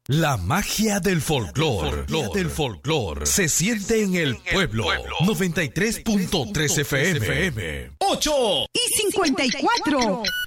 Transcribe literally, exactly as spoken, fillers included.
La magia del folclor, del folclor, se siente en el pueblo. noventa y tres punto tres F M. ocho y cincuenta y cuatro.